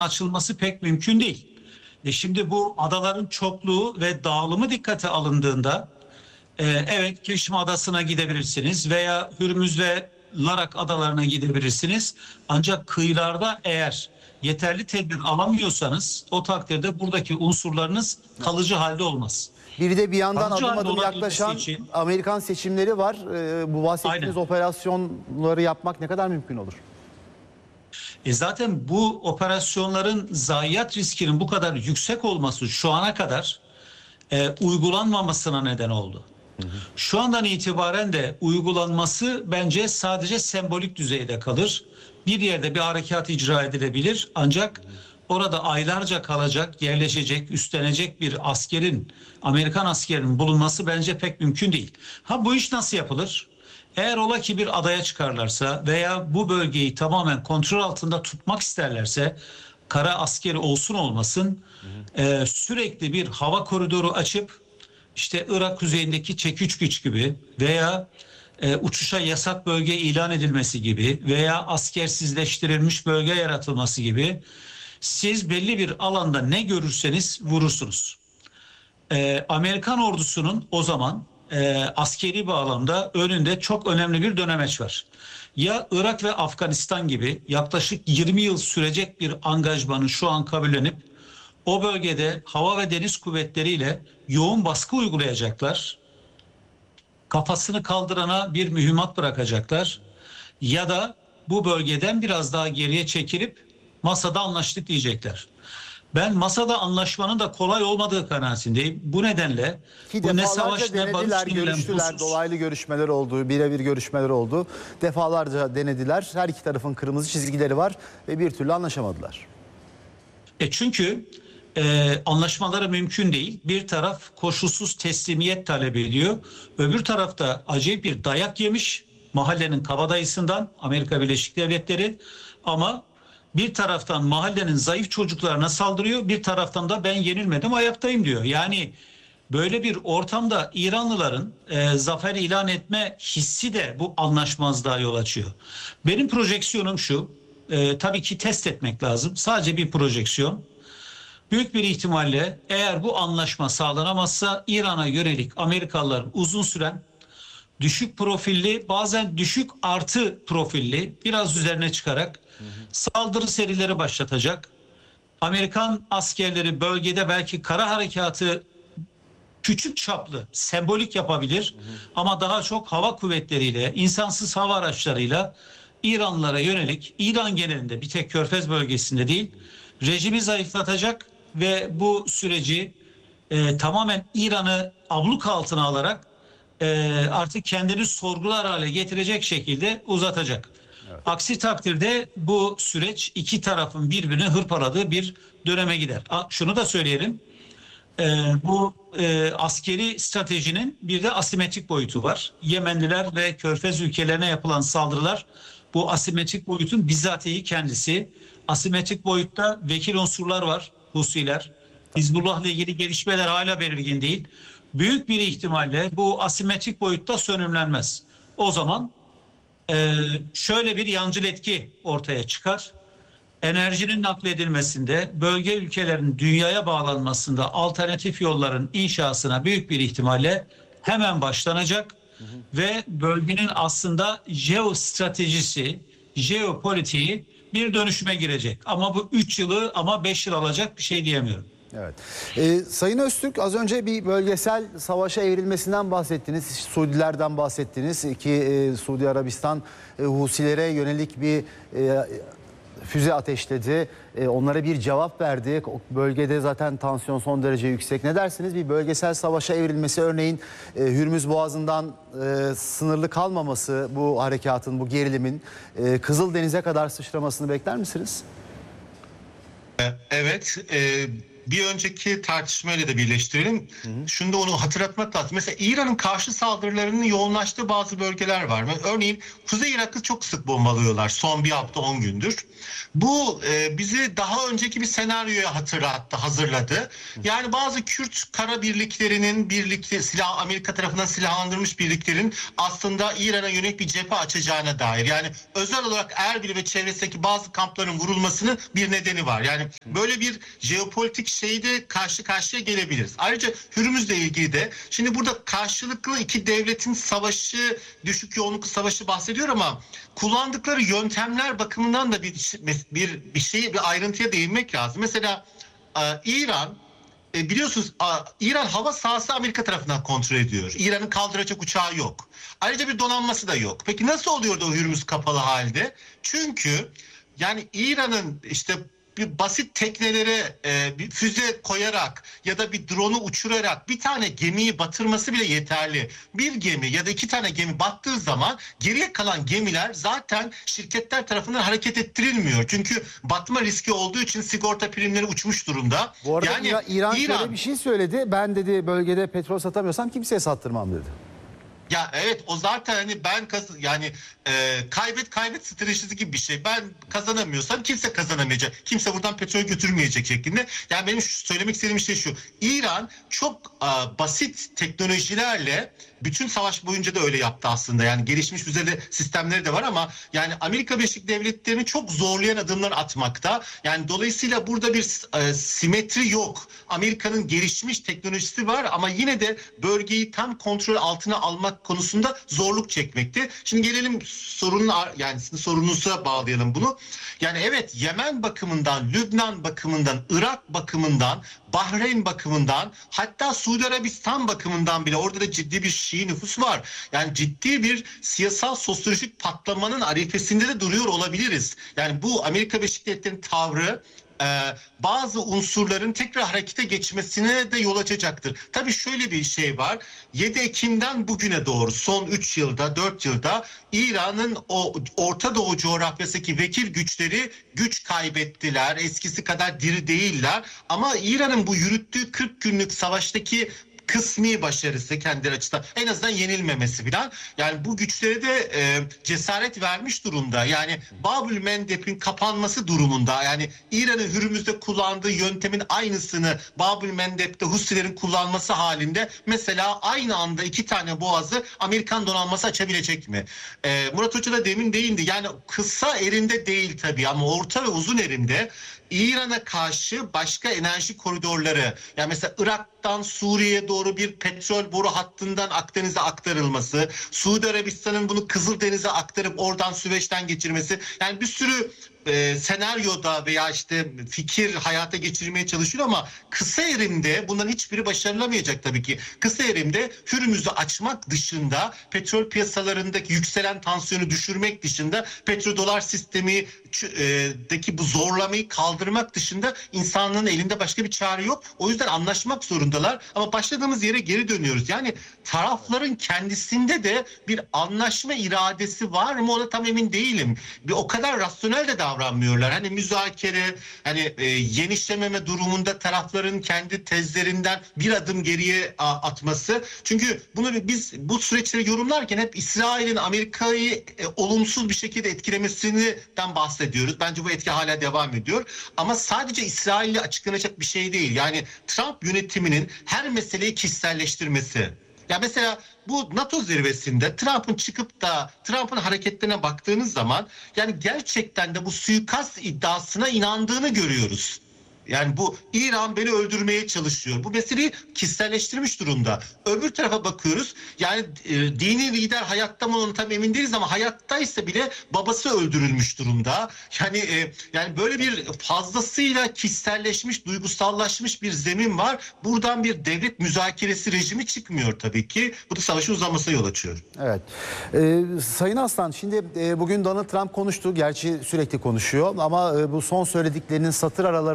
açılması pek mümkün değil. Şimdi bu adaların çokluğu ve dağılımı dikkate alındığında evet, Keşme Adası'na gidebilirsiniz veya Hürmüz ve Larak adalarına gidebilirsiniz. Ancak kıyılarda eğer yeterli tedbir alamıyorsanız o takdirde buradaki unsurlarınız kalıcı halde olmaz. Bir de bir yandan Kalıcı adım halde adım olabilmesi yaklaşan için, Amerikan seçimleri var. Bu bahsettiğiniz aynen, operasyonları yapmak ne kadar mümkün olur? zaten bu operasyonların zayiat riskinin bu kadar yüksek olması şu ana kadar uygulanmamasına neden oldu. Şu andan itibaren de uygulanması bence sadece sembolik düzeyde kalır. Bir yerde bir harekat icra edilebilir ancak orada aylarca kalacak, yerleşecek, üstlenecek bir askerin, Amerikan askerinin bulunması bence pek mümkün değil. Ha, bu iş nasıl yapılır? Eğer ola ki bir adaya çıkarlarsa veya bu bölgeyi tamamen kontrol altında tutmak isterlerse, kara askeri olsun olmasın sürekli bir hava koridoru açıp işte Irak kuzeyindeki çekiç güç gibi veya uçuşa yasak bölge ilan edilmesi gibi veya askersizleştirilmiş bölge yaratılması gibi siz belli bir alanda ne görürseniz vurursunuz. Amerikan ordusunun o zaman askeri bağlamda önünde çok önemli bir dönemeç var. Ya Irak ve Afganistan gibi yaklaşık 20 yıl sürecek bir angajmanı şu an kabullenip o bölgede hava ve deniz kuvvetleriyle yoğun baskı uygulayacaklar. Kafasını kaldırana bir mühimmat bırakacaklar. Ya da bu bölgeden biraz daha geriye çekilip masada anlaştık diyecekler. Ben masada anlaşmanın da kolay olmadığı kanaatindeyim. Bu nedenle Ki bu ne savaş ne barış denilen görüştüler, husus. dolaylı görüşmeler oldu, birebir görüşmeler oldu. Defalarca denediler. Her iki tarafın kırmızı çizgileri var ve bir türlü anlaşamadılar. Çünkü anlaşmaları mümkün değil. Bir taraf koşulsuz teslimiyet talep ediyor. Öbür tarafta acayip bir dayak yemiş mahallenin kabadayısından Amerika Birleşik Devletleri, ama bir taraftan mahallenin zayıf çocuklarına saldırıyor, bir taraftan da ben yenilmedim ayaktayım diyor. Yani böyle bir ortamda İranlıların zafer ilan etme hissi de bu anlaşmazlığa yol açıyor. Benim projeksiyonum şu, tabii ki test etmek lazım, sadece bir projeksiyon. Büyük bir ihtimalle eğer bu anlaşma sağlanamazsa İran'a yönelik Amerikalıların uzun süren düşük profilli, bazen düşük artı profilli, biraz üzerine çıkarak saldırı serileri başlatacak. Amerikan askerleri bölgede belki kara harekatı küçük çaplı, sembolik yapabilir ama daha çok hava kuvvetleriyle, insansız hava araçlarıyla İranlılara yönelik, İran genelinde, bir tek Körfez bölgesinde değil, rejimi zayıflatacak ve bu süreci tamamen İran'ı abluk altına alarak artık kendini sorgular hale getirecek şekilde uzatacak. Evet. Aksi takdirde bu süreç iki tarafın birbirini hırpaladığı bir döneme gider. Şunu da söyleyelim. Bu askeri stratejinin bir de asimetrik boyutu var. Yemenliler ve Körfez ülkelerine yapılan saldırılar bu asimetrik boyutun bizzatihi kendisi. Asimetrik boyutta vekil unsurlar var, Husiler. Hizbullah'la ilgili gelişmeler hala belirgin değil. Büyük bir ihtimalle bu asimetrik boyutta sönümlenmez. O zaman şöyle bir yancıl etki ortaya çıkar. Enerjinin nakledilmesinde, bölge ülkelerin dünyaya bağlanmasında alternatif yolların inşasına büyük bir ihtimalle hemen başlanacak. Ve bölgenin aslında jeostratejisi, jeopolitiği bir dönüşüme girecek. Ama bu 3 yılı ama 5 yıl alacak bir şey diyemiyorum. Evet. Sayın Öztürk, az önce bir bölgesel savaşa evrilmesinden bahsettiniz. Suudilerden bahsettiniz ki Suudi Arabistan Husilere yönelik bir füze ateşledi. Onlara bir cevap verdi. O bölgede zaten tansiyon son derece yüksek. Ne dersiniz? Bir bölgesel savaşa evrilmesi, örneğin Hürmüz Boğazı'ndan sınırlı kalmaması, bu harekatın, bu gerilimin Kızıldeniz'e kadar sıçramasını bekler misiniz? Evet. bir önceki tartışmayla da birleştirelim. Şunu da onu hatırlatmak lazım. Mesela İran'ın karşı saldırılarının yoğunlaştığı bazı bölgeler var. Örneğin Kuzey Irak'ı çok sık bombalıyorlar son bir hafta 10 gündür. Bu bizi daha önceki bir senaryoya hazırladı. Yani bazı Kürt kara birliklerinin Amerika tarafından silahlandırılmış birliklerin aslında İran'a yönelik bir cephe açacağına dair. Yani özel olarak Erbil ve çevresindeki bazı kampların vurulmasının bir nedeni var. Yani böyle bir jeopolitik şeyde karşı karşıya gelebiliriz. Ayrıca Hürmüz'le ilgili de şimdi burada karşılıklı iki devletin savaşı, düşük yoğunluklu savaşı bahsediyor ama kullandıkları yöntemler bakımından da bir ayrıntıya değinmek lazım. Mesela İran, biliyorsunuz İran hava sahası Amerika tarafından kontrol ediyor. İran'ın kaldıracak uçağı yok. Ayrıca bir donanması da yok. Peki nasıl oluyordu o Hürmüz kapalı halde? Çünkü yani İran'ın işte bir basit teknelere bir füze koyarak ya da bir drone'u uçurarak bir tane gemiyi batırması bile yeterli. Bir gemi ya da iki tane gemi battığı zaman geriye kalan gemiler zaten şirketler tarafından hareket ettirilmiyor. Çünkü batma riski olduğu için sigorta primleri uçmuş durumda. Bu arada yani İran şöyle bir şey söyledi. Ben dedi bölgede petrol satamıyorsam kimseye sattırmam dedi. Ya evet, o zaten hani kaybet stratejisi gibi bir şey. Ben kazanamıyorsam kimse kazanamayacak. Kimse buradan petrol götürmeyecek şeklinde. Yani benim söylemek istediğim şey şu. İran çok basit teknolojilerle bütün savaş boyunca da öyle yaptı aslında. Yani gelişmiş düzeyde sistemleri de var ama yani Amerika Birleşik Devletleri'ni çok zorlayan adımlar atmakta. Yani dolayısıyla burada bir simetri yok. Amerika'nın gelişmiş teknolojisi var ama yine de bölgeyi tam kontrol altına almak konusunda zorluk çekmekte. Şimdi gelelim sorununuza bağlayalım bunu. Yani evet, Yemen bakımından, Lübnan bakımından, Irak bakımından, Bahreyn bakımından, hatta Suudi Arabistan bakımından bile orada da ciddi bir Şii nüfus var. Yani ciddi bir siyasal sosyolojik patlamanın arifesinde de duruyor olabiliriz. Yani bu Amerika Birleşik Devletleri'nin tavrı bazı unsurların tekrar harekete geçmesine de yol açacaktır. Tabii şöyle bir şey var. 7 Ekim'den bugüne doğru son 3 yılda, 4 yılda İran'ın o Orta Doğu coğrafyasındaki vekil güçleri güç kaybettiler. Eskisi kadar diri değiller. Ama İran'ın bu yürüttüğü 40 günlük savaştaki kısmi başarısı kendileri açısından, en azından yenilmemesi falan, yani bu güçlere de cesaret vermiş durumda. Yani Babül Mendeb'in kapanması durumunda, yani İran'ın Hürmüz'de kullandığı yöntemin aynısını Babül Mendeb'de Husilerin kullanması halinde mesela aynı anda iki tane boğazı Amerikan donanması açabilecek mi? Murat Hoca da demin değindi. Yani kısa erimde değil tabii ama orta ve uzun erimde İran'a karşı başka enerji koridorları, yani mesela Irak'tan Suriye'ye doğru bir petrol boru hattından Akdeniz'e aktarılması, Suudi Arabistan'ın bunu Kızıldeniz'e aktarıp oradan Süveyş'ten geçirmesi, yani bir sürü senaryoda veya işte fikir hayata geçirmeye çalışıyor ama kısa erimde bunların hiçbiri başarılamayacak tabii ki. Kısa erimde Hürmüz'ü açmak dışında, petrol piyasalarındaki yükselen tansiyonu düşürmek dışında, petrodolar sistemideki bu zorlamayı kaldırmak dışında insanlığın elinde başka bir çare yok. O yüzden anlaşmak zorundalar ama başladığımız yere geri dönüyoruz. Yani tarafların kendisinde de bir anlaşma iradesi var mı, ona tam emin değilim. O kadar rasyonel de davranmıyorlar. Hani müzakere, hani genişlememe durumunda tarafların kendi tezlerinden bir adım geriye atması. Çünkü bunu biz bu süreçleri yorumlarken hep İsrail'in Amerika'yı olumsuz bir şekilde etkilemesinden bahsediyoruz. Bence bu etki hala devam ediyor. Ama sadece İsrail'le açıklanacak bir şey değil. Yani Trump yönetiminin her meseleyi kişiselleştirmesi. Ya mesela bu NATO zirvesinde Trump'ın çıkıp da Trump'ın hareketlerine baktığınız zaman yani gerçekten de bu suikast iddiasına inandığını görüyoruz. Yani bu İran beni öldürmeye çalışıyor. Bu meseleyi kişiselleştirmiş durumda. Öbür tarafa bakıyoruz. Yani dini lider hayatta mı, onu tam emin değiliz ama hayattaysa bile babası öldürülmüş durumda. Yani böyle bir fazlasıyla kişiselleşmiş, duygusallaşmış bir zemin var. Buradan bir devlet müzakeresi rejimi çıkmıyor tabii ki. Bu da savaşın uzamasına yol açıyor. Evet. Sayın Aslan, şimdi bugün Donald Trump konuştu. Gerçi sürekli konuşuyor ama bu son söylediklerinin satır aralarına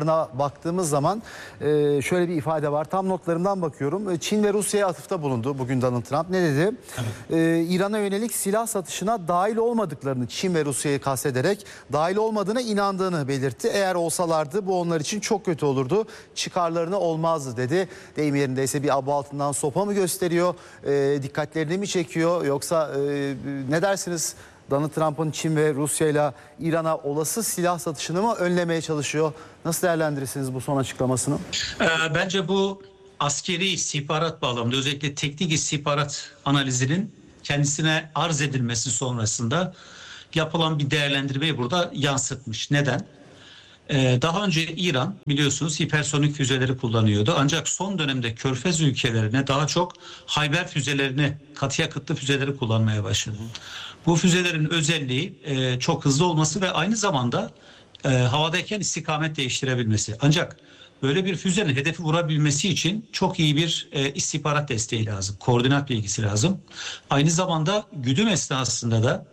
baktığımız zaman şöyle bir ifade var. Tam notlarımdan bakıyorum. Çin ve Rusya'ya atıfta bulundu bugün Donald Trump. Ne dedi? İran'a yönelik silah satışına dahil olmadıklarını, Çin ve Rusya'yı kastederek dahil olmadığına inandığını belirtti. Eğer olsalardı bu onlar için çok kötü olurdu. Çıkarlarına olmazdı dedi. Deyim yerindeyse bir aba altından sopa mı gösteriyor? Dikkatlerini mi çekiyor? Yoksa ne dersiniz? Donald Trump'ın Çin ve Rusya ile İran'a olası silah satışını mı önlemeye çalışıyor? Nasıl değerlendirirsiniz bu son açıklamasını? Bence bu askeri istihbarat bağlamında, özellikle teknik istihbarat analizinin kendisine arz edilmesi sonrasında yapılan bir değerlendirmeyi burada yansıtmış. Neden? Daha önce İran biliyorsunuz hipersonik füzeleri kullanıyordu. Ancak son dönemde Körfez ülkelerine daha çok Hayber füzelerini, katı yakıtlı füzeleri kullanmaya başladı. Bu füzelerin özelliği çok hızlı olması ve aynı zamanda havadayken istikamet değiştirebilmesi. Ancak böyle bir füzenin hedefi vurabilmesi için çok iyi bir istihbarat desteği lazım. Koordinat bilgisi lazım. Aynı zamanda güdüm esnasında da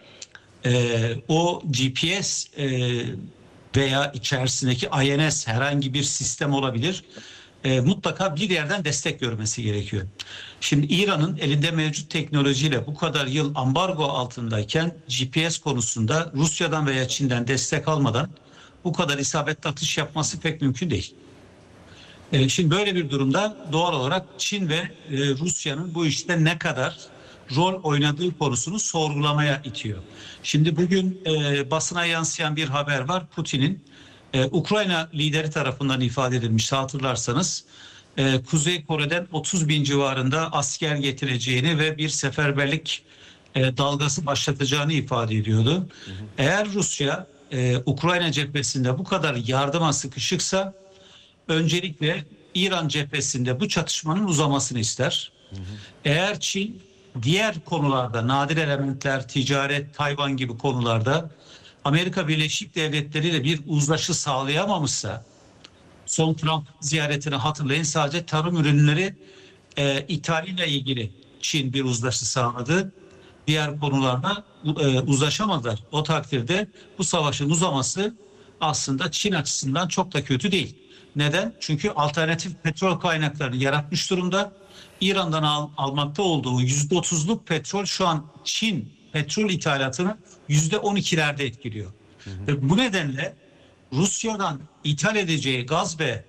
o GPS veya içerisindeki INS herhangi bir sistem olabilir. Mutlaka bir yerden destek görmesi gerekiyor. Şimdi İran'ın elinde mevcut teknolojiyle bu kadar yıl ambargo altındayken GPS konusunda Rusya'dan veya Çin'den destek almadan bu kadar isabetli atış yapması pek mümkün değil. Şimdi böyle bir durumda doğal olarak Çin ve Rusya'nın bu işte ne kadar rol oynadığı konusunu sorgulamaya itiyor. Şimdi bugün basına yansıyan bir haber var. Putin'in Ukrayna lideri tarafından ifade edilmiş, hatırlarsanız Kuzey Kore'den 30 bin civarında asker getireceğini ve bir seferberlik dalgası başlatacağını ifade ediyordu. Eğer Rusya Ukrayna cephesinde bu kadar yardıma sıkışıksa öncelikle İran cephesinde bu çatışmanın uzamasını ister. Eğer Çin diğer konularda, nadir elementler, ticaret, Tayvan gibi konularda Amerika Birleşik Devletleri ile bir uzlaşı sağlayamamışsa, son Trump ziyaretini hatırlayın, sadece tarım ürünleri ithaliyle ilgili Çin bir uzlaşı sağladı. Diğer konularda uzlaşamadılar. O takdirde bu savaşın uzaması aslında Çin açısından çok da kötü değil. Neden? Çünkü alternatif petrol kaynaklarını yaratmış durumda. İran'dan almakta olduğu %30'luk petrol şu an Çin petrol ithalatını %12'lerde etkiliyor. Ve bu nedenle Rusya'dan ithal edeceği gaz ve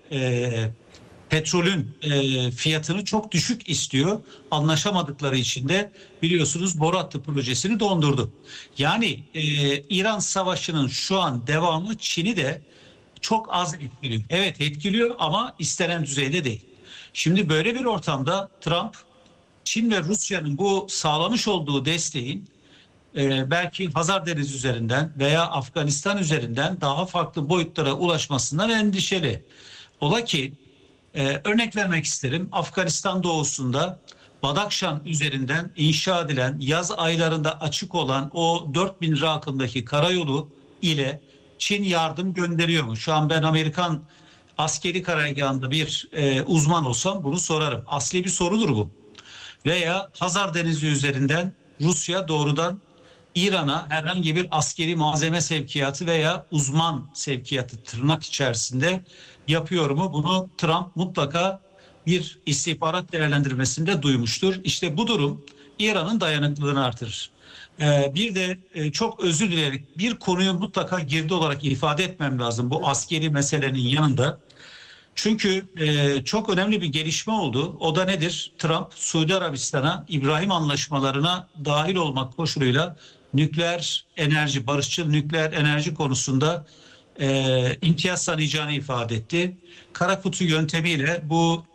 petrolün fiyatını çok düşük istiyor. Anlaşamadıkları için de biliyorsunuz boru hattı projesini dondurdu. Yani İran savaşının şu an devamı Çin'i de çok az etkiliyor. Evet etkiliyor ama istenen düzeyde değil. Şimdi böyle bir ortamda Trump, Çin ve Rusya'nın bu sağlamış olduğu desteğin belki Hazar Denizi üzerinden veya Afganistan üzerinden daha farklı boyutlara ulaşmasından endişeli. Ola ki örnek vermek isterim, Afganistan doğusunda Badakşan üzerinden inşa edilen, yaz aylarında açık olan o 4000 rakımdaki karayolu ile Çin yardım gönderiyor mu? Şu an ben Amerikan askeri karargahında bir uzman olsam bunu sorarım. Asli bir sorudur bu. Veya Hazar Denizi üzerinden Rusya doğrudan İran'a herhangi bir askeri malzeme sevkiyatı veya uzman sevkiyatı tırnak içerisinde yapıyor mu? Bunu Trump mutlaka bir istihbarat değerlendirmesinde duymuştur. İşte bu durum İran'ın dayanıklılığını artırır. Bir de çok özür dileyerek bir konuyu mutlaka girdi olarak ifade etmem lazım bu askeri meselenin yanında. Çünkü çok önemli bir gelişme oldu. O da nedir? Trump, Suudi Arabistan'a İbrahim anlaşmalarına dahil olmak koşuluyla nükleer enerji, barışçıl nükleer enerji konusunda imtiyaz sağlayacağını ifade etti. Kara kutu yöntemiyle bu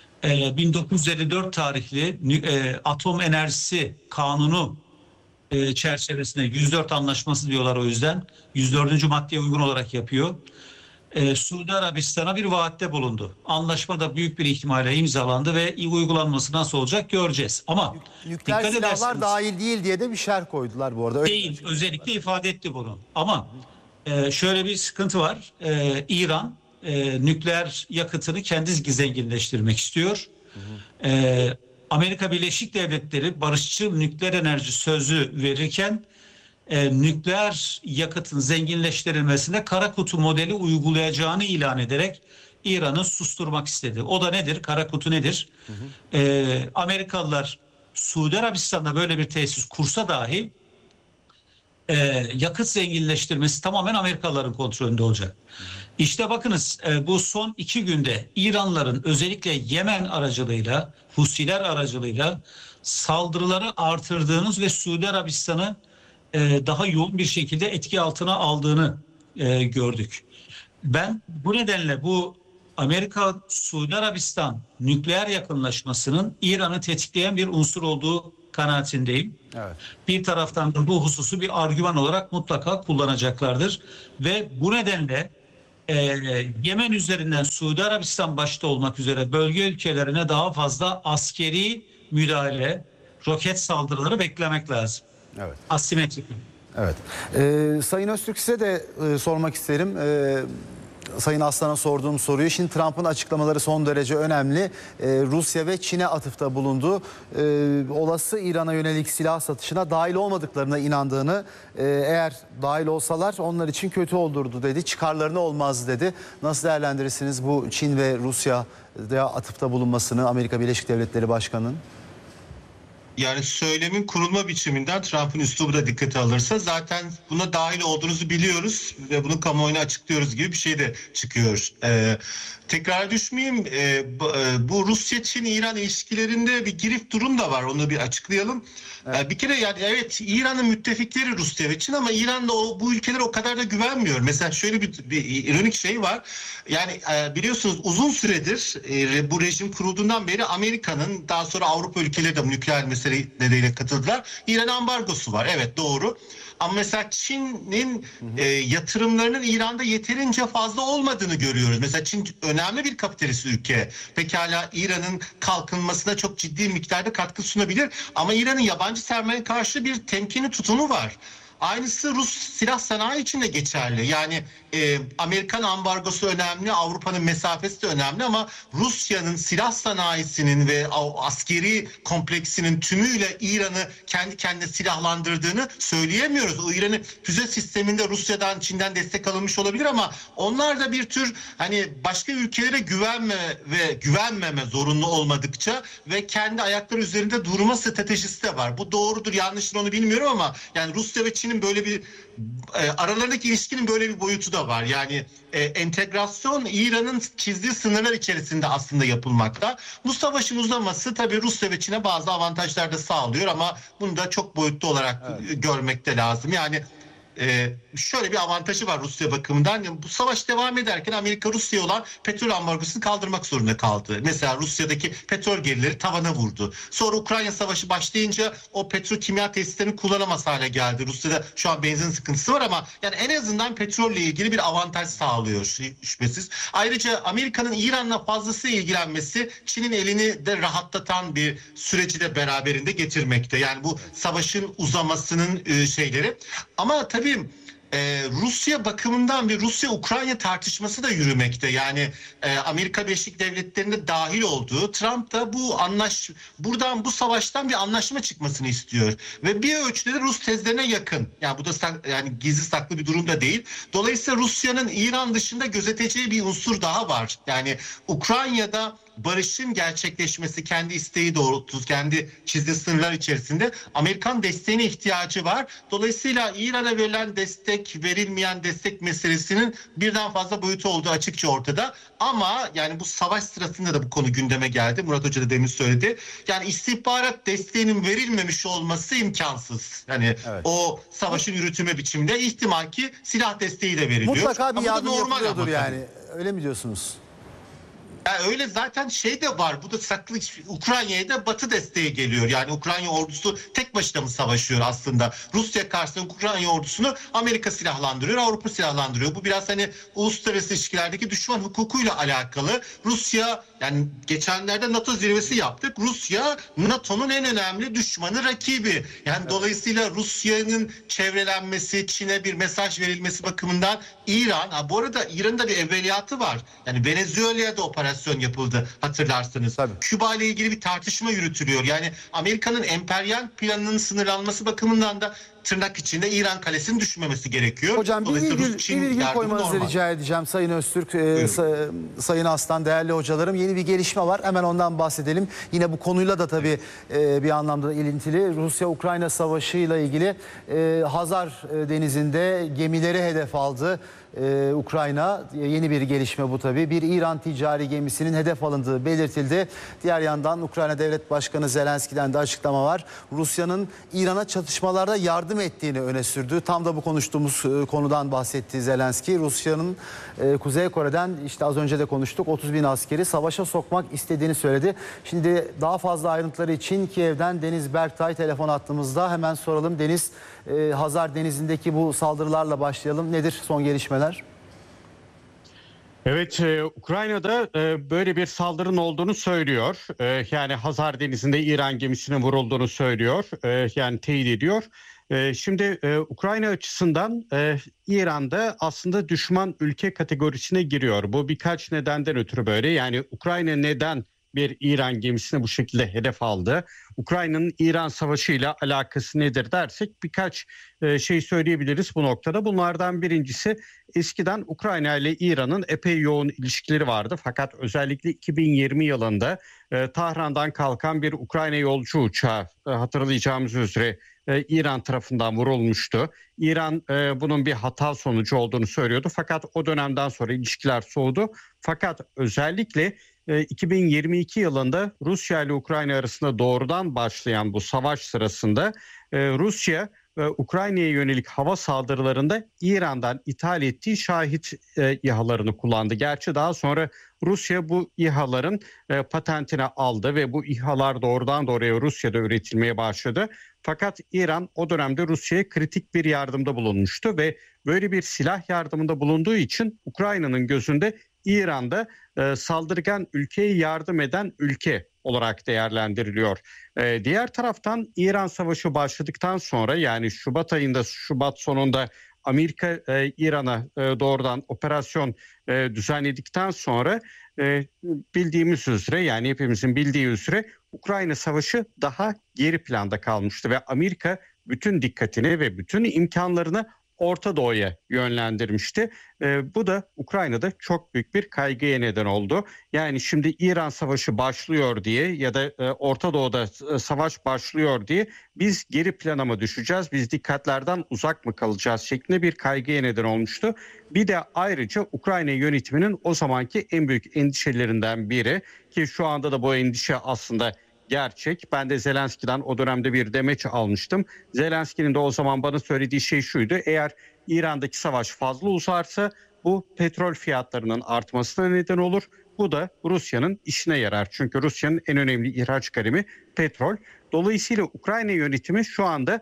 1954 tarihli atom enerjisi kanunu çerçevesinde 104 anlaşması diyorlar o yüzden. 104. maddeye uygun olarak yapıyor. Suudi Arabistan'a bir vaatte bulundu. Anlaşma da büyük bir ihtimalle imzalandı ve uygulanması nasıl olacak göreceğiz. Ama nükleer silahlar dahil değil diye de bir şerh koydular bu arada. Öyle değil, özellikle ifade etti bunu. Ama şöyle bir sıkıntı var. İran nükleer yakıtını kendi zenginleştirmek istiyor. Amerika Birleşik Devletleri barışçıl nükleer enerji sözü verirken nükleer yakıtın zenginleştirilmesinde kara kutu modeli uygulayacağını ilan ederek İran'ı susturmak istedi. O da nedir? Kara kutu nedir? Amerikalılar Suudi Arabistan'da böyle bir tesis kursa dahi yakıt zenginleştirmesi tamamen Amerikalıların kontrolünde olacak. İşte bakınız bu son 2 günde İranlıların özellikle Yemen aracılığıyla, Husiler aracılığıyla saldırıları artırdığınız ve Suudi Arabistan'ı daha yoğun bir şekilde etki altına aldığını gördük. Ben bu nedenle bu Amerika-Suudi Arabistan nükleer yakınlaşmasının İran'ı tetikleyen bir unsur olduğu kanaatindeyim. Evet. Bir taraftan da bu hususu bir argüman olarak mutlaka kullanacaklardır. Ve bu nedenle Yemen üzerinden Suudi Arabistan başta olmak üzere bölge ülkelerine daha fazla askeri müdahale, roket saldırıları beklemek lazım. Evet. Asimetrik. Evet. Sayın Öztürk, size de sormak isterim. Sayın Aslan'a sorduğum soruyu. Şimdi Trump'ın açıklamaları son derece önemli. Rusya ve Çin'e atıfta bulundu. Olası İran'a yönelik silah satışına dahil olmadıklarına inandığını, eğer dahil olsalar onlar için kötü olurdu dedi. Çıkarlarına olmaz dedi. Nasıl değerlendirirsiniz bu Çin ve Rusya'ya atıfta bulunmasını Amerika Birleşik Devletleri Başkanı'nın? Yani söylemin kurulma biçiminden Trump'ın üslubu da dikkate alırsa zaten buna dahil olduğunuzu biliyoruz ve bunu kamuoyuna açıklıyoruz gibi bir şey de çıkıyor. Tekrar düşmeyeyim, bu Rusya-Çin-İran ilişkilerinde bir girift durum da var, onu bir açıklayalım. Evet. Bir kere yani evet, İran'ın müttefikleri Rusya ve Çin ama İran da bu ülkelere o kadar da güvenmiyor. Mesela şöyle bir ironik şey var. Yani biliyorsunuz uzun süredir bu rejim kurulduğundan beri Amerika'nın, daha sonra Avrupa ülkeleri de nükleer mesele nedeniyle katıldılar. İran ambargosu var. Evet, doğru. Ama mesela Çin'in yatırımlarının İran'da yeterince fazla olmadığını görüyoruz. Mesela Çin önemli bir kapitalist ülke. Pekala İran'ın kalkınmasına çok ciddi miktarda katkı sunabilir. Ama İran'ın yabancı sermaye karşı bir temkinli tutumu var. Aynısı Rus silah sanayi için de geçerli. Yani Amerikan ambargosu önemli, Avrupa'nın mesafesi de önemli ama Rusya'nın silah sanayisinin ve askeri kompleksinin tümüyle İran'ı kendi kendine silahlandırdığını söyleyemiyoruz. O İran'ın füze sisteminde Rusya'dan, Çin'den destek alınmış olabilir ama onlar da bir tür hani başka ülkelere güvenmeme zorunlu olmadıkça ve kendi ayakları üzerinde durma stratejisi de var. Bu doğrudur, yanlıştır onu bilmiyorum ama yani Rusya ve Çin'in böyle bir aralarındaki ilişkinin böyle bir boyutu da var. Yani entegrasyon İran'ın çizdiği sınırlar içerisinde aslında yapılmakta. Bu savaşın uzaması tabii Rusya ve Çin'e bazı avantajlar da sağlıyor ama bunu da çok boyutlu olarak görmek de lazım. Yani şöyle bir avantajı var Rusya bakımından. Yani bu savaş devam ederken Amerika Rusya'ya olan petrol ambargosunu kaldırmak zorunda kaldı. Mesela Rusya'daki petrol gelirleri tavana vurdu. Sonra Ukrayna Savaşı başlayınca o petrokimya tesislerini kullanamaz hale geldi. Rusya'da şu an benzin sıkıntısı var ama yani en azından petrolle ilgili bir avantaj sağlıyor şüphesiz. Ayrıca Amerika'nın İran'la fazlasıyla ilgilenmesi Çin'in elini de rahatlatan bir süreci de beraberinde getirmekte. Yani bu savaşın uzamasının şeyleri. Ama tabii Rusya bakımından bir Rusya-Ukrayna tartışması da yürümekte. Yani Amerika Birleşik Devletleri'nde dahil olduğu, Trump da bu savaştan bir anlaşma çıkmasını istiyor. Ve bir ölçüde de Rus tezlerine yakın. Yani bu da yani gizli saklı bir durum da değil. Dolayısıyla Rusya'nın İran dışında gözeteceği bir unsur daha var. Yani Ukrayna'da barışın gerçekleşmesi kendi isteği doğrultusunda, kendi çizdiği sınırlar içerisinde Amerikan desteğine ihtiyacı var. Dolayısıyla İran'a verilen destek, verilmeyen destek meselesinin birden fazla boyutu olduğu açıkça ortada. Ama yani bu savaş sırasında da bu konu gündeme geldi. Murat Hoca da demin söyledi. Yani istihbarat desteğinin verilmemiş olması imkansız. Yani o savaşın yürütülme biçiminde ihtimal ki silah desteği de veriliyor. Mutlaka bir yardım normal yapılıyordur yani. Öyle mi diyorsunuz? Yani öyle zaten şey de var. Bu da saklı, Ukrayna'ya da Batı desteği geliyor. Yani Ukrayna ordusu tek başına mı savaşıyor aslında? Rusya karşısında Ukrayna ordusunu Amerika silahlandırıyor, Avrupa silahlandırıyor. Bu biraz hani uluslararası ilişkilerdeki düşman hukukuyla alakalı. Rusya, yani geçenlerde NATO zirvesi yaptık. Rusya NATO'nun en önemli düşmanı, rakibi. Yani dolayısıyla Rusya'nın çevrelenmesi, Çin'e bir mesaj verilmesi bakımından İran, bu arada İran'ın da bir evveliyatı var. Yani Venezuela'da operasyon operasyon yapıldı hatırlarsanız. Tabii. Küba ile ilgili bir tartışma yürütülüyor. Yani Amerika'nın emperyal planının sınırlanması bakımından da tırnak içinde İran kalesinin düşmemesi gerekiyor. Hocam bir virgül koymanızı rica edeceğim Sayın Öztürk, Sayın Aslan, değerli hocalarım. Yeni bir gelişme var. Hemen ondan bahsedelim. Yine bu konuyla da tabii bir anlamda ilintili. Rusya-Ukrayna savaşıyla ilgili Hazar Denizi'nde gemileri hedef aldı. Ukrayna, yeni bir gelişme bu tabii. Bir İran ticari gemisinin hedef alındığı belirtildi. Diğer yandan Ukrayna Devlet Başkanı Zelenski'den de açıklama var. Rusya'nın İran'a çatışmalarda yardım ettiğini öne sürdü. Tam da bu konuştuğumuz konudan bahsetti Zelenski. Rusya'nın Kuzey Kore'den, işte az önce de konuştuk, 30.000 askeri savaşa sokmak istediğini söyledi. Şimdi daha fazla ayrıntıları için Kiev'den Deniz Berktay telefon attığımızda, hemen soralım. Deniz, Hazar Denizi'ndeki bu saldırılarla başlayalım. Nedir son gelişmeler? Evet, Ukrayna'da böyle bir saldırının olduğunu söylüyor. Yani Hazar Denizi'nde İran gemisinin vurulduğunu söylüyor. Yani teyit ediyor. Şimdi Ukrayna açısından İran'da aslında düşman ülke kategorisine giriyor. Bu birkaç nedenden ötürü böyle. Yani Ukrayna neden bir İran gemisini bu şekilde hedef aldı? Ukrayna'nın İran savaşıyla alakası nedir dersek birkaç şey söyleyebiliriz bu noktada. Bunlardan birincisi, eskiden Ukrayna ile İran'ın epey yoğun ilişkileri vardı. Fakat özellikle 2020 yılında Tahran'dan kalkan bir Ukrayna yolcu uçağı, hatırlayacağımız üzere İran tarafından vurulmuştu. İran bunun bir hata sonucu olduğunu söylüyordu. Fakat o dönemden sonra ilişkiler soğudu. Fakat özellikle 2022 yılında Rusya ile Ukrayna arasında doğrudan başlayan bu savaş sırasında Rusya Ukrayna'ya yönelik hava saldırılarında İran'dan ithal ettiği şahit İHA'larını kullandı. Gerçi daha sonra Rusya bu İHA'ların patentini aldı ve bu İHA'lar doğrudan doğruya Rusya'da üretilmeye başladı. Fakat İran o dönemde Rusya'ya kritik bir yardımda bulunmuştu ve böyle bir silah yardımında bulunduğu için Ukrayna'nın gözünde İran'da saldırgan ülkeye yardım eden ülke olarak değerlendiriliyor. Diğer taraftan İran Savaşı başladıktan sonra, yani Şubat sonunda Amerika İran'a doğrudan operasyon düzenledikten sonra bildiğimiz üzere, yani hepimizin bildiği üzere Ukrayna Savaşı daha geri planda kalmıştı ve Amerika bütün dikkatini ve bütün imkanlarını Orta Doğu'ya yönlendirmişti. Bu da Ukrayna'da çok büyük bir kaygıya neden oldu. Yani şimdi İran Savaşı başlıyor diye ya da Orta Doğu'da savaş başlıyor diye biz geri plana mı düşeceğiz, biz dikkatlerden uzak mı kalacağız şeklinde bir kaygıya neden olmuştu. Bir de ayrıca Ukrayna yönetiminin o zamanki en büyük endişelerinden biri, ki şu anda da bu endişe aslında gerçek. Ben de Zelenski'den o dönemde bir demeç almıştım. Zelenski'nin de o zaman bana söylediği şey şuydu: eğer İran'daki savaş fazla uzarsa bu petrol fiyatlarının artmasına neden olur. Bu da Rusya'nın işine yarar. Çünkü Rusya'nın en önemli ihraç kalemi petrol. Dolayısıyla Ukrayna yönetimi şu anda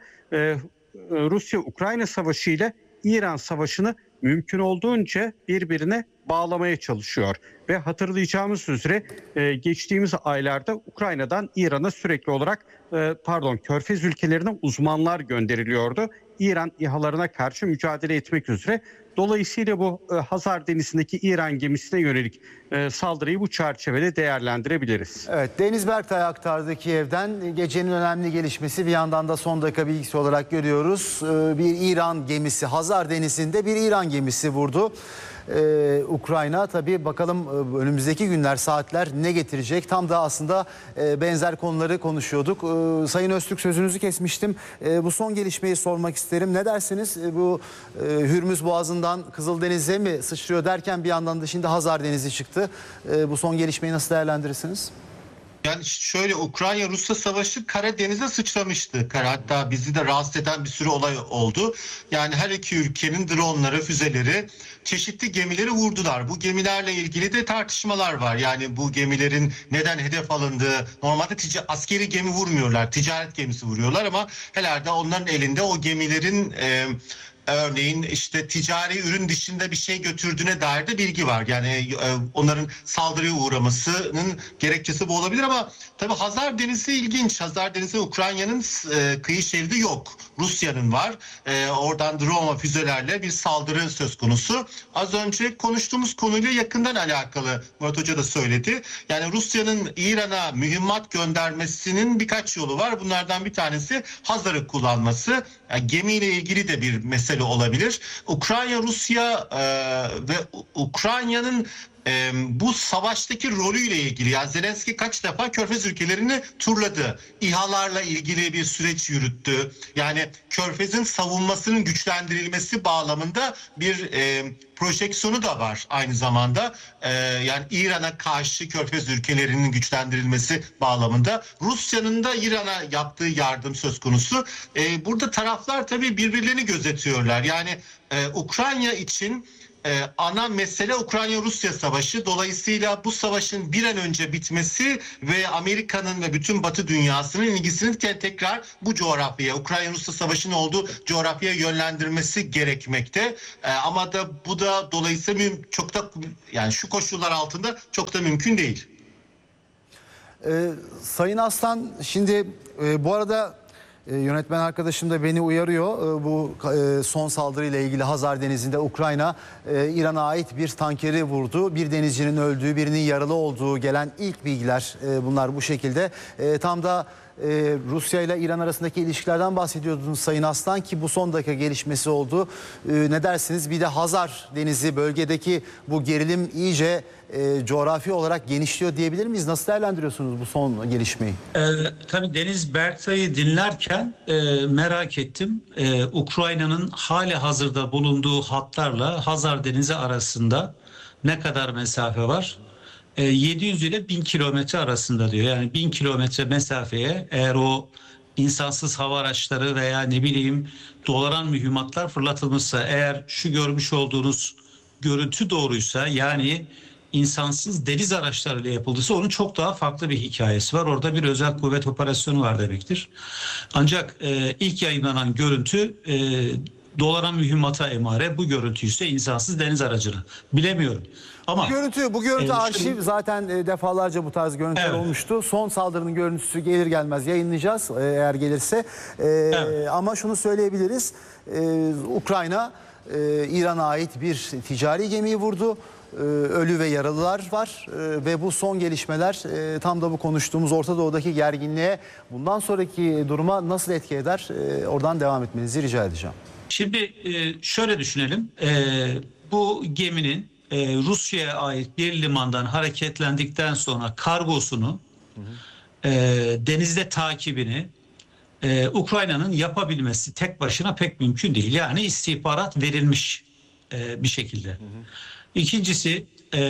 Rusya-Ukrayna savaşı ile İran savaşını mümkün olduğunca birbirine bağlamaya çalışıyor. Ve hatırlayacağımız üzere geçtiğimiz aylarda Ukrayna'dan İran'a sürekli olarak Körfez ülkelerine uzmanlar gönderiliyordu. İran İHA'larına karşı mücadele etmek üzere. Dolayısıyla bu Hazar Denizi'ndeki İran gemisine yönelik saldırıyı bu çerçevede değerlendirebiliriz. Evet, Deniz Berktay aktardı Kiev'den. Gecenin önemli gelişmesi, bir yandan da son dakika bilgisi olarak görüyoruz. Bir İran gemisi, Hazar Denizi'nde bir İran gemisi vurdu. Ukrayna, tabii bakalım önümüzdeki günler, saatler ne getirecek? Tam da aslında benzer konuları konuşuyorduk. Sayın Öztürk, sözünüzü kesmiştim. Bu son gelişmeyi sormak isterim. Ne dersiniz? Bu Hürmüz Boğazı'ndan Kızıldeniz'e mi sıçrıyor derken bir yandan da şimdi Hazar Denizi çıktı. Bu son gelişmeyi nasıl değerlendirirsiniz? Yani şöyle, Ukrayna-Rusya savaşı Karadeniz'e sıçramıştı. Hatta bizi de rahatsız eden bir sürü olay oldu. Yani her iki ülkenin dronları, füzeleri, çeşitli gemileri vurdular. Bu gemilerle ilgili de tartışmalar var. Yani bu gemilerin neden hedef alındığı, normalde askeri gemi vurmuyorlar, ticaret gemisi vuruyorlar ama herhalde onların elinde o gemilerin örneğin işte ticari ürün dışında bir şey götürdüğüne dair de bilgi var. Yani onların saldırıya uğramasının gerekçesi bu olabilir ama tabii Hazar Denizi ilginç. Hazar Denizi Ukrayna'nın kıyı şeridi yok. Rusya'nın var. Oradan drone füzelerle bir saldırı söz konusu. Az önce konuştuğumuz konuyla yakından alakalı Murat Hoca da söyledi. Yani Rusya'nın İran'a mühimmat göndermesinin birkaç yolu var. Bunlardan bir tanesi Hazar'ı kullanması. Yani gemiyle ilgili de bir mesele olabilir. Ukrayna, Rusya ve Ukrayna'nın bu savaştaki rolüyle ilgili, yani Zelenski kaç defa Körfez ülkelerini turladı. İHA'larla ilgili bir süreç yürüttü. Yani Körfez'in savunmasının güçlendirilmesi bağlamında bir projeksiyonu da var aynı zamanda. Yani İran'a karşı Körfez ülkelerinin güçlendirilmesi bağlamında. Rusya'nın da İran'a yaptığı yardım söz konusu. Burada taraflar tabii birbirlerini gözetiyorlar. Yani Ukrayna için ana mesele Ukrayna-Rusya savaşı. Dolayısıyla bu savaşın bir an önce bitmesi ve Amerika'nın ve bütün Batı dünyasının ilgisini tekrar bu coğrafyaya, Ukrayna-Rusya savaşının olduğu coğrafyaya yönlendirmesi gerekmekte. Ama da bu da dolayısıyla çok da, yani şu koşullar altında çok da mümkün değil. Sayın Aslan, şimdi bu arada yönetmen arkadaşım da beni uyarıyor. Bu son saldırıyla ilgili Hazar Denizi'nde Ukrayna İran'a ait bir tankeri vurdu. Bir denizcinin öldüğü, birinin yaralı olduğu gelen ilk bilgiler bunlar bu şekilde. Tam da Rusya ile İran arasındaki ilişkilerden bahsediyordunuz Sayın Aslan, ki bu son dakika gelişmesi oldu. Ne dersiniz? Bir de Hazar Denizi bölgedeki bu gerilim iyice coğrafi olarak genişliyor diyebilir miyiz? Nasıl değerlendiriyorsunuz bu son gelişmeyi? Tabii Deniz Berktay'ı dinlerken merak ettim. Ukrayna'nın hali hazırda bulunduğu hatlarla Hazar Denizi arasında ne kadar mesafe var? 700 ile 1000 kilometre arasında diyor. Yani 1000 kilometre mesafeye eğer o insansız hava araçları veya ne bileyim dolanan mühimmatlar fırlatılmışsa, eğer şu görmüş olduğunuz görüntü doğruysa, yani insansız deniz araçlarıyla yapıldıysa, onun çok daha farklı bir hikayesi var. Orada bir özel kuvvet operasyonu var demektir. Ancak ilk yayınlanan görüntü dolanan mühimmata emare, bu görüntü ise insansız deniz aracını. Bilemiyorum. Ama Bu görüntü arşiv, zaten defalarca bu tarz görüntüler olmuştu. Son saldırının görüntüsü gelir gelmez yayınlayacağız eğer gelirse. Ama şunu söyleyebiliriz. Ukrayna İran'a ait bir ticari gemiyi vurdu. Ölü ve yaralılar var ve bu son gelişmeler tam da bu konuştuğumuz Orta Doğu'daki gerginliğe, bundan sonraki duruma nasıl etki eder? Oradan devam etmenizi rica edeceğim. Şimdi şöyle düşünelim. Bu geminin Rusya'ya ait bir limandan hareketlendikten sonra kargosunu, denizde takibini Ukrayna'nın yapabilmesi tek başına pek mümkün değil. Yani istihbarat verilmiş bir şekilde. İkincisi,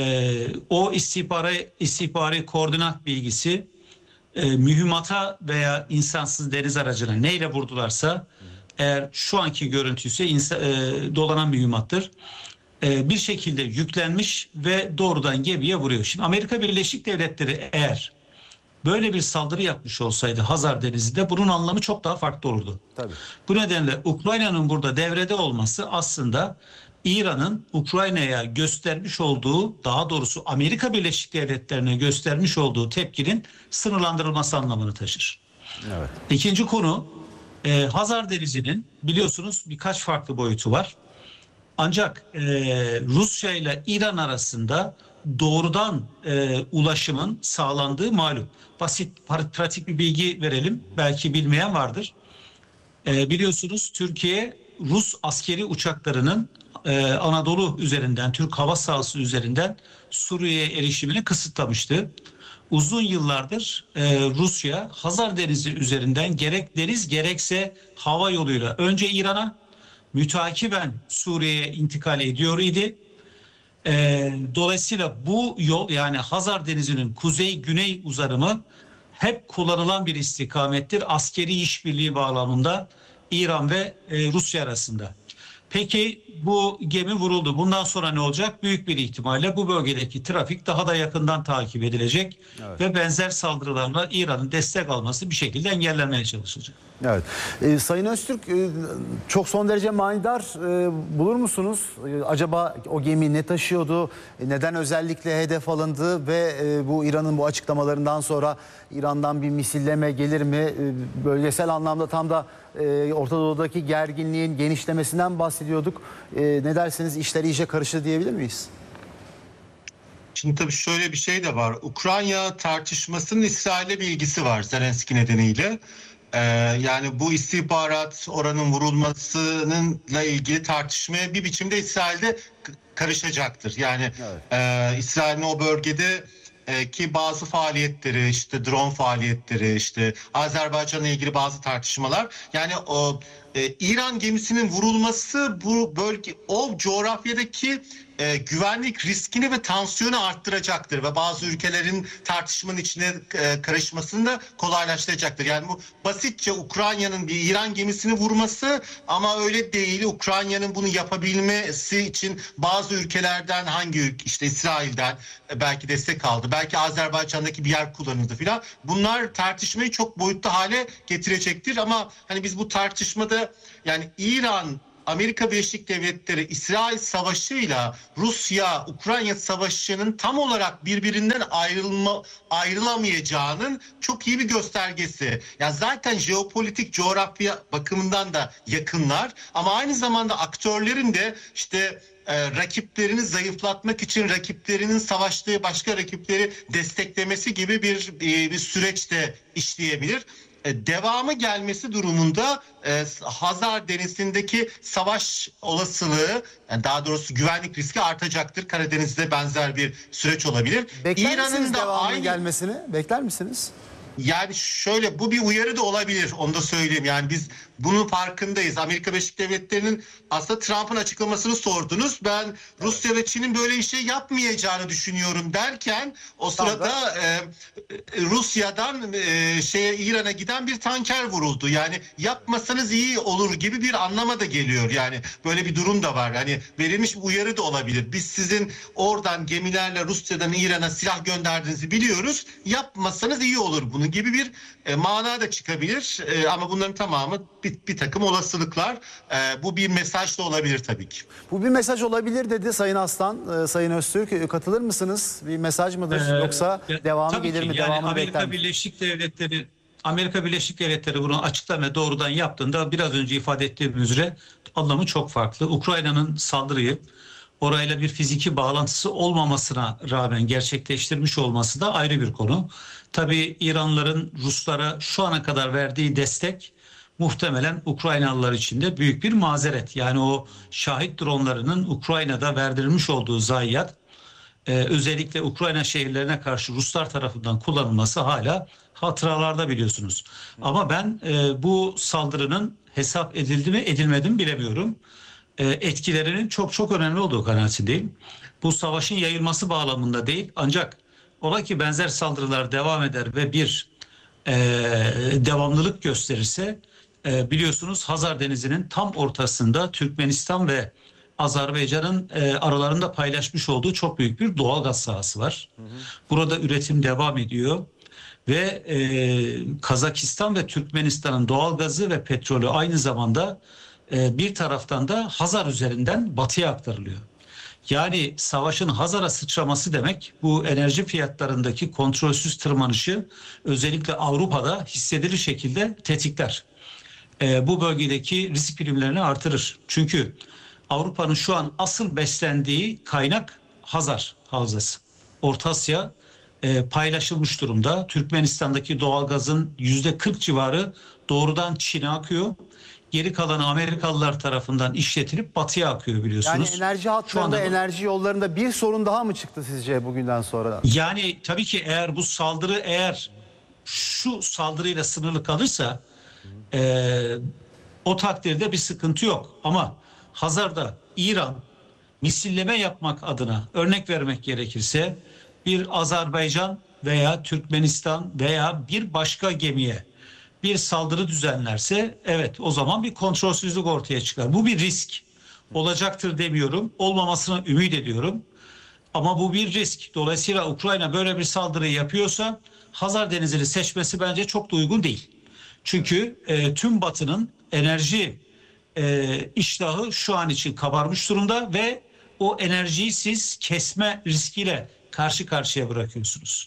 o istihbari koordinat bilgisi mühimmata veya insansız deniz aracına neyle vurdularsa, eğer şu anki görüntüyse dolanan mühimmattır, bir şekilde yüklenmiş ve doğrudan gemiye vuruyor. Şimdi Amerika Birleşik Devletleri eğer böyle bir saldırı yapmış olsaydı Hazar Denizi'nde, bunun anlamı çok daha farklı olurdu. Tabii. Bu nedenle Ukrayna'nın burada devrede olması aslında İran'ın Ukrayna'ya göstermiş olduğu, daha doğrusu Amerika Birleşik Devletleri'ne göstermiş olduğu tepkinin sınırlandırılması anlamını taşır. Evet. İkinci konu, Hazar Denizi'nin biliyorsunuz birkaç farklı boyutu var. Ancak Rusya ile İran arasında doğrudan ulaşımın sağlandığı malum. Basit, pratik bir bilgi verelim. Belki bilmeyen vardır. Biliyorsunuz Türkiye Rus askeri uçaklarının Anadolu üzerinden, Türk hava sahası üzerinden Suriye'ye erişimini kısıtlamıştı. Uzun yıllardır Rusya Hazar Denizi üzerinden gerek deniz gerekse hava yoluyla önce İran'a, mütakiben Suriye'ye intikal ediyor idi. Dolayısıyla bu yol, yani Hazar Denizi'nin kuzey-güney uzanımı hep kullanılan bir istikamettir askeri işbirliği bağlamında İran ve Rusya arasında. Peki bu gemi vuruldu. Bundan sonra ne olacak? Büyük bir ihtimalle bu bölgedeki trafik daha da yakından takip edilecek ve benzer saldırılarla İran'ın destek alması bir şekilde engellenmeye çalışılacak. Evet. Sayın Öztürk, çok son derece manidar bulur musunuz? Acaba o gemi ne taşıyordu? Neden özellikle hedef alındı ve bu İran'ın bu açıklamalarından sonra İran'dan bir misilleme gelir mi? Bölgesel anlamda tam da Orta Doğu'daki gerginliğin genişlemesinden bahsediyorduk. Ne dersiniz? İşler iyice karıştı diyebilir miyiz? Şimdi tabii şöyle bir şey de var. Ukrayna tartışmasının İsrail'le bir ilgisi var Zelenski nedeniyle. Yani bu istihbarat oranın vurulmasıyla ilgili tartışmaya bir biçimde İsrail'de karışacaktır. Yani İsrail'in o bölgede ki bazı faaliyetleri, işte drone faaliyetleri, işte Azerbaycan'la ilgili bazı tartışmalar, yani o İran gemisinin vurulması bu bölge, o coğrafyadaki güvenlik riskini ve tansiyonu arttıracaktır ve bazı ülkelerin tartışmanın içine karışmasını da kolaylaştıracaktır. Yani bu basitçe Ukrayna'nın bir İran gemisini vurması, ama öyle değil. Ukrayna'nın bunu yapabilmesi için bazı ülkelerden, hangi ülke, işte İsrail'den belki destek aldı, belki Azerbaycan'daki bir yer kullanıldı filan. Bunlar tartışmayı çok boyutlu hale getirecektir, ama hani biz bu tartışmada, yani İran, Amerika Birleşik Devletleri, İsrail savaşıyla Rusya-Ukrayna savaşının tam olarak birbirinden ayrılamayacağının çok iyi bir göstergesi. Yani zaten jeopolitik coğrafya bakımından da yakınlar, ama aynı zamanda aktörlerin de işte rakiplerini zayıflatmak için rakiplerinin savaştığı başka rakipleri desteklemesi gibi bir süreçte işleyebilir. Devamı gelmesi durumunda Hazar Denizi'ndeki savaş olasılığı, yani daha doğrusu güvenlik riski artacaktır. Karadeniz'de benzer bir süreç olabilir. Bekler misiniz devamının gelmesini? Bekler misiniz? Yani şöyle, bu bir uyarı da olabilir, onu da söyleyeyim. Yani biz bunun farkındayız. Amerika Birleşik Devletleri'nin, aslında Trump'ın açıklamasını sordunuz. Ben Rusya ve Çin'in böyle bir şey yapmayacağını düşünüyorum derken, o sırada Rusya'dan İran'a giden bir tanker vuruldu. Yani yapmasanız iyi olur gibi bir anlama da geliyor. Yani böyle bir durum da var. Hani verilmiş bir uyarı da olabilir. Biz sizin oradan gemilerle Rusya'dan İran'a silah gönderdiğinizi biliyoruz. Yapmasanız iyi olur bunun gibi bir mana da çıkabilir. Ama bunların tamamı bir takım olasılıklar. Bu bir mesaj da olabilir tabii ki. Bu bir mesaj olabilir dedi Sayın Aslan. Sayın Öztürk, katılır mısınız? Bir mesaj mıdır, yoksa devamı gelir mi? Yani Devamını bekler mi? Amerika Birleşik Devletleri bunu açıklama doğrudan yaptığında, biraz önce ifade ettiğim üzere anlamı çok farklı. Ukrayna'nın saldırıyı orayla bir fiziki bağlantısı olmamasına rağmen gerçekleştirmiş olması da ayrı bir konu. Tabii İranlıların Ruslara şu ana kadar verdiği destek muhtemelen Ukraynalılar için de büyük bir mazeret. Yani o şahit dronlarının Ukrayna'da verdirilmiş olduğu zayiat, özellikle Ukrayna şehirlerine karşı Ruslar tarafından kullanılması hala hatıralarda, biliyorsunuz. Ama ben bu saldırının hesap edildi mi edilmedi mi bilemiyorum. Etkilerinin çok çok önemli olduğu kanaatindeyim. Bu savaşın yayılması bağlamında değil, ancak ola ki benzer saldırılar devam eder ve bir devamlılık gösterirse, biliyorsunuz Hazar Denizi'nin tam ortasında Türkmenistan ve Azerbaycan'ın aralarında paylaşmış olduğu çok büyük bir doğalgaz sahası var. Burada üretim devam ediyor ve Kazakistan ve Türkmenistan'ın doğalgazı ve petrolü aynı zamanda bir taraftan da Hazar üzerinden batıya aktarılıyor. Yani savaşın Hazar'a sıçraması demek, bu enerji fiyatlarındaki kontrolsüz tırmanışı özellikle Avrupa'da hissedilir şekilde tetikler. Bu bölgedeki risk primlerini artırır. Çünkü Avrupa'nın şu an asıl beslendiği kaynak Hazar Havzası. Orta Asya paylaşılmış durumda. Türkmenistan'daki doğalgazın %40 civarı doğrudan Çin'e akıyor. Geri kalanı Amerikalılar tarafından işletilip batıya akıyor, biliyorsunuz. Yani enerji hatlarında, enerji yollarında bir sorun daha mı çıktı sizce bugünden sonra? Yani tabii ki eğer bu saldırı şu saldırıyla sınırlı kalırsa o takdirde bir sıkıntı yok. Ama Hazar'da İran misilleme yapmak adına, örnek vermek gerekirse, bir Azerbaycan veya Türkmenistan veya bir başka gemiye bir saldırı düzenlerse, evet, o zaman bir kontrolsüzlük ortaya çıkar. Bu bir risk. Olacaktır demiyorum. Olmamasını ümit ediyorum. Ama bu bir risk. Dolayısıyla Ukrayna böyle bir saldırıyı yapıyorsa Hazar Denizi'ni seçmesi bence çok da uygun değil. Çünkü tüm Batı'nın enerji iştahı şu an için kabarmış durumda ve o enerjiyi siz kesme riskiyle karşı karşıya bırakıyorsunuz.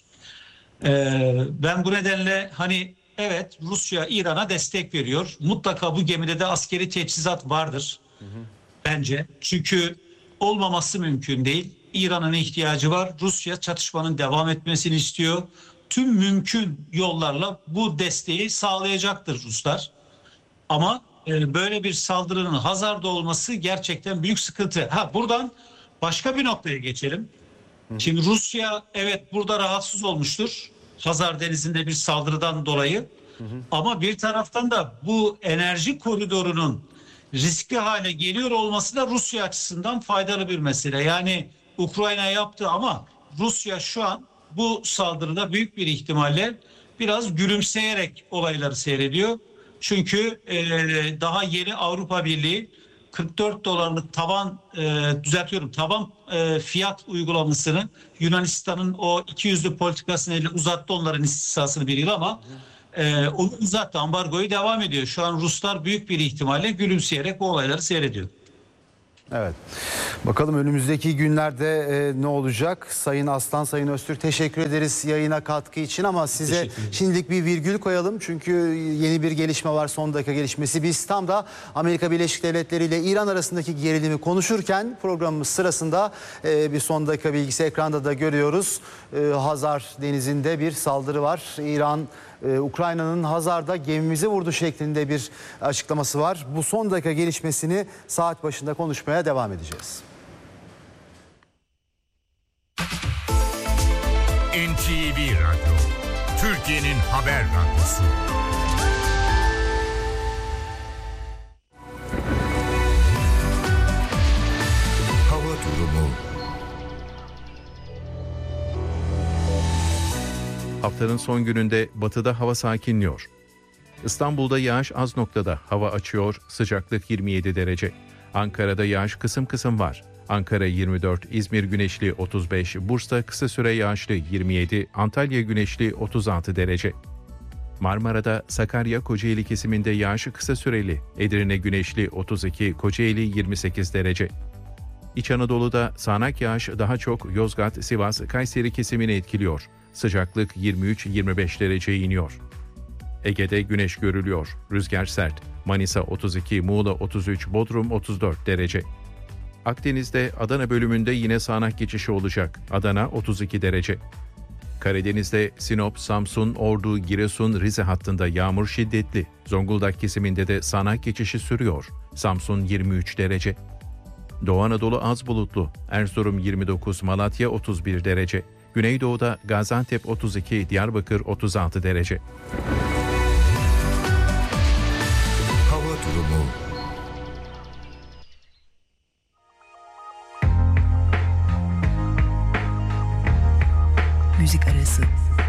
Ben bu nedenle hani evet Rusya İran'a destek veriyor. Mutlaka bu gemide de askeri teçhizat vardır bence. Çünkü olmaması mümkün değil. İran'ın ihtiyacı var. Rusya çatışmanın devam etmesini istiyor. Tüm mümkün yollarla bu desteği sağlayacaktır Ruslar. Ama böyle bir saldırının Hazar'da olması gerçekten büyük sıkıntı. Buradan başka bir noktaya geçelim. Şimdi Rusya evet burada rahatsız olmuştur. Hazar Denizi'nde bir saldırıdan dolayı. Ama bir taraftan da bu enerji koridorunun riskli hale geliyor olması da Rusya açısından faydalı bir mesele. Yani Ukrayna yaptı ama Rusya şu an bu saldırıda büyük bir ihtimalle biraz gülümseyerek olayları seyrediyor. Çünkü daha yeni Avrupa Birliği 44 dolarlık taban taban fiyat uygulamasını Yunanistan'ın o 200'lü politikasını uzattı, onların istisnasını bir yıl ama onu uzattı, ambargoyu devam ediyor. Şu an Ruslar büyük bir ihtimalle gülümseyerek bu olayları seyrediyor. Evet. Bakalım önümüzdeki günlerde ne olacak? Sayın Aslan, Sayın Öztürk teşekkür ederiz yayına katkı için ama size şimdilik bir virgül koyalım. Çünkü yeni bir gelişme var, son dakika gelişmesi. Biz tam da Amerika Birleşik Devletleri ile İran arasındaki gerilimi konuşurken programımız sırasında bir son dakika bilgisi ekranda da görüyoruz. Hazar Denizi'nde bir saldırı var. İran Ukrayna'nın Hazar'da gemimizi vurdu şeklinde bir açıklaması var. Bu son dakika gelişmesini saat başında konuşmaya devam edeceğiz. NTV Radyo, Türkiye'nin haber radyosu. Hava durumu. Haftanın son gününde batıda hava sakinliyor. İstanbul'da yağış az noktada, hava açıyor, sıcaklık 27 derece. Ankara'da yağış kısım kısım var. Ankara 24, İzmir güneşli 35, Bursa kısa süre yağışlı 27, Antalya güneşli 36 derece. Marmara'da Sakarya Kocaeli kesiminde yağışı kısa süreli, Edirne güneşli 32, Kocaeli 28 derece. İç Anadolu'da sağanak yağış daha çok Yozgat, Sivas, Kayseri kesimini etkiliyor. Sıcaklık 23-25 dereceye iniyor. Ege'de güneş görülüyor. Rüzgar sert. Manisa 32, Muğla 33, Bodrum 34 derece. Akdeniz'de Adana bölümünde yine sağanak geçişi olacak. Adana 32 derece. Karadeniz'de Sinop, Samsun, Ordu, Giresun, Rize hattında yağmur şiddetli. Zonguldak kesiminde de sağanak geçişi sürüyor. Samsun 23 derece. Doğu Anadolu az bulutlu. Erzurum 29, Malatya 31 derece. Güneydoğu'da Gaziantep 32, Diyarbakır 36 derece. Hava durumu. Müzik arası.